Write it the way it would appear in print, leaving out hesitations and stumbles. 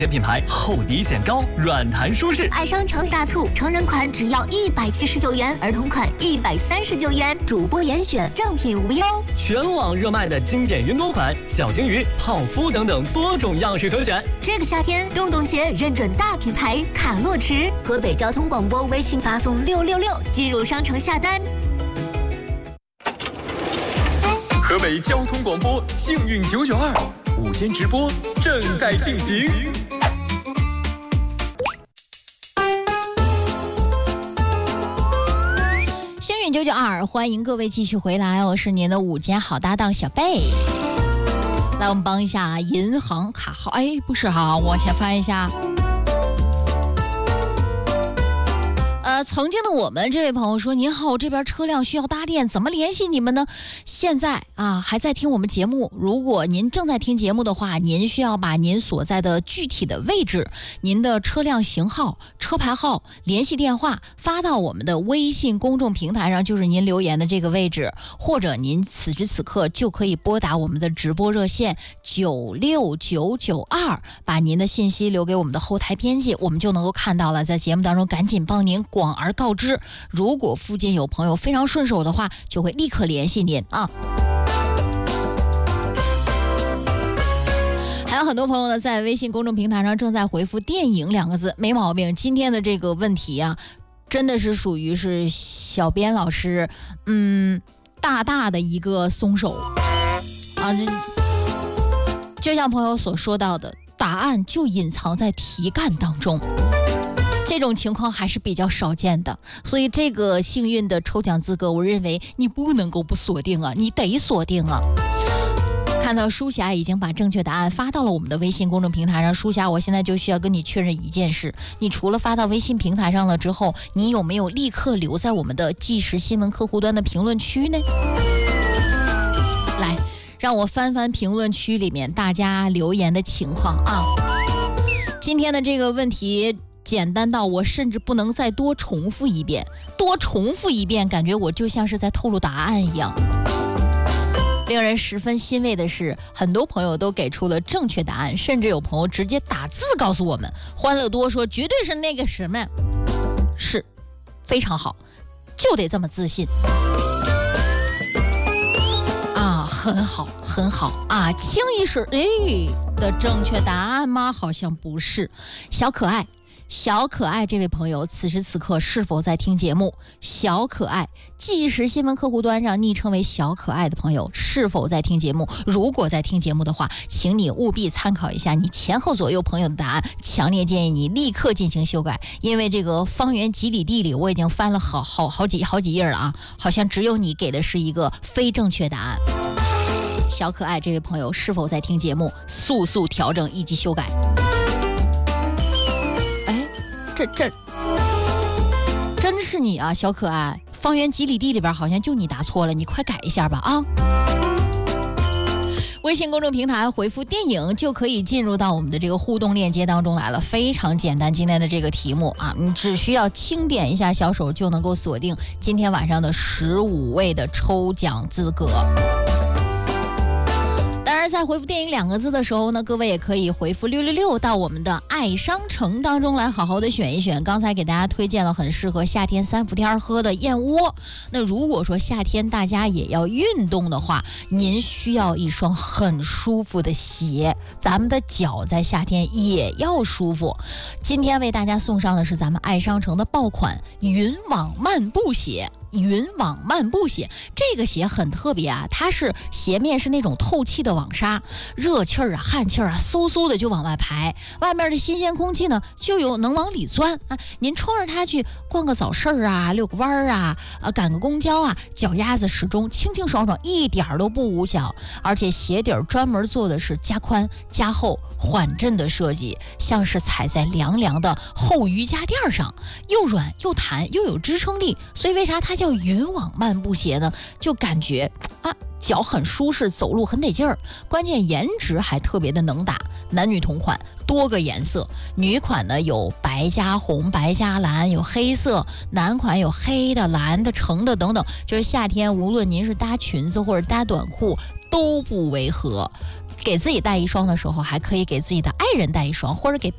品牌，厚底显高，软弹舒适。 爱商城大促，成人款只要179元，儿童款139元，主播严选，正品无忧。 全网热卖的经典云朵款、小金鱼、泡芙等等多种样式可选。 这个夏天，洞洞鞋认准大品牌卡洛驰。河北交通广播微信发送666进入商城下单。 河北交通广播幸运992午间直播正在进行。 幸运992，欢迎各位继续回来，我是您的午间好搭档小贝。来，我们帮一下银行卡号，不是哈，往前翻一下。曾经的我们这位朋友说：“您好，这边车辆需要搭电，怎么联系你们呢？”现在还在听我们节目。如果您正在听节目的话，您需要把您所在的具体的位置、您的车辆型号、车牌号、联系电话发到我们的微信公众平台上，就是您留言的这个位置，或者您此时此刻就可以拨打我们的直播热线96992，把您的信息留给我们的后台编辑，我们就能够看到了，在节目当中赶紧帮您广而告知。如果附近有朋友非常顺手的话，就会立刻联系您啊。还有很多朋友呢，在微信公众平台上正在回复电影2个字，没毛病。今天的这个问题啊，真的是属于是小编老师大的一个松手啊。就像朋友所说到的，答案就隐藏在题干当中，这种情况还是比较少见的，所以这个幸运的抽奖资格，我认为你不能够不锁定啊，你得锁定啊。看到舒霞已经把正确答案发到了我们的微信公众平台上，舒霞，我现在就需要跟你确认一件事，你除了发到微信平台上了之后，你有没有立刻留在我们的即时新闻客户端的评论区呢？来，让我翻翻评论区里面大家留言的情况啊。今天的这个问题简单到我甚至不能再多重复一遍，感觉我就像是在透露答案一样。令人十分欣慰的是，很多朋友都给出了正确答案，甚至有朋友直接打字告诉我们。欢乐多说绝对是那个什么，是非常好，就得这么自信啊，很好啊，清一色的正确答案吗？好像不是。小可爱这位朋友此时此刻是否在听节目？小可爱，即时新闻客户端上昵称为小可爱的朋友是否在听节目？如果在听节目的话，请你务必参考一下你前后左右朋友的答案，强烈建议你立刻进行修改，因为这个方圆几里地里我已经翻了好几页了啊，好像只有你给的是一个非正确答案。小可爱这位朋友是否在听节目？速调整以及修改。这真是你啊，小可爱！方圆几里地里边好像就你答错了，你快改一下吧啊！微信公众平台回复电影就可以进入到我们的这个互动链接当中来了，非常简单。今天的这个题目啊，你只需要轻点一下小手就能够锁定今天晚上的15位的抽奖资格。当然在回复电影2个字的时候呢，各位也可以回复666到我们的爱商城当中来好好的选一选。刚才给大家推荐了很适合夏天3伏天喝的燕窝，那如果说夏天大家也要运动的话，您需要一双很舒服的鞋，咱们的脚在夏天也要舒服。今天为大家送上的是咱们爱商城的爆款云网漫步鞋。这个鞋很特别啊，它是鞋面是那种透气的网纱，热气儿啊汗气儿啊嗖的就往外排，外面的新鲜空气呢就能往里钻啊。您穿着它去逛个早市啊，遛个弯啊，赶个公交啊，脚丫子始终清清爽爽，一点都不捂脚。而且鞋底专门做的是加宽加厚缓震的设计，像是踩在凉凉的厚瑜伽垫上，又软又弹又有支撑力，所以为啥它叫云网漫步鞋呢？就感觉脚很舒适，走路很得劲儿，关键颜值还特别的能打，男女同款，多个颜色，女款呢有白加红、白加蓝，有黑色，男款有黑的、蓝的、橙的等等，就是夏天无论您是搭裙子或者搭短裤都不违和。给自己带一双的时候，还可以给自己的爱人带一双，或者给